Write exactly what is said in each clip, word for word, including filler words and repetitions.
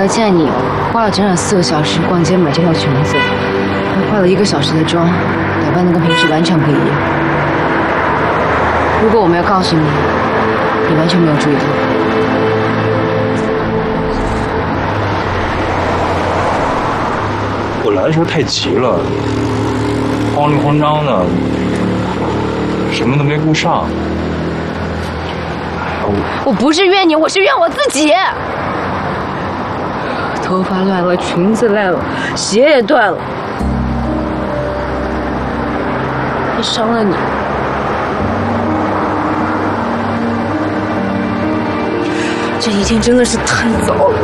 来见你，花了整整四个小时逛街买这条裙子，还化了一个小时的妆，打扮的跟平时完全不一样。如果我没有告诉你，你完全没有注意到。 我来的时候太急了，慌里慌张的，什么都没顾上。哎呀，我我不是怨你，我是怨我自己。头发乱了，裙子烂了，鞋也断了，也伤了你。这一天真的是太早了。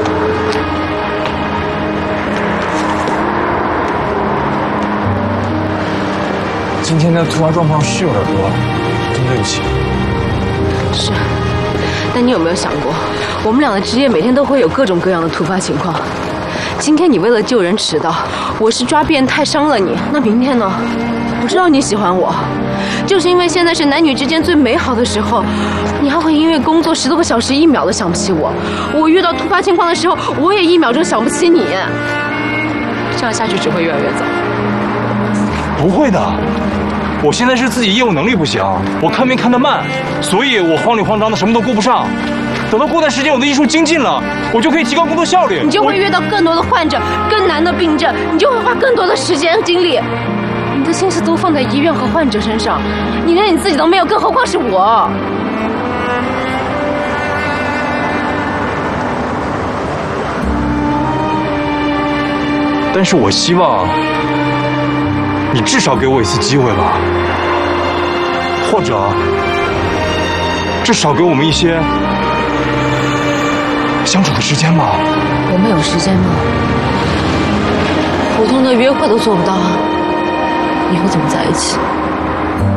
今天的突发状况是有点多，真对不起。 是，但你有没有想过，我们俩的职业每天都会有各种各样的突发情况。今天你为了救人迟到，我是抓变态伤了你，那明天呢？我知道你喜欢我，就是因为现在是男女之间最美好的时候，你还会因为工作十多个小时一秒都想不起我。我遇到突发情况的时候，我也一秒钟想不起你。这样下去只会越来越糟。 不会的，我现在是自己业务能力不行，我看病看得慢，所以我慌里慌张的什么都顾不上。等到过段时间我的医术精进了，我就可以提高工作效率。 你就会遇到更多的患者，更难的病症，你就会花更多的时间精力。你的心思都放在医院和患者身上，你连你自己都没有，更何况是我。 但是我希望你至少给我一次机会吧，或者至少给我们一些相处的时间吧。 我们有时间吗？普通的约会都做不到啊，你会怎么在一起？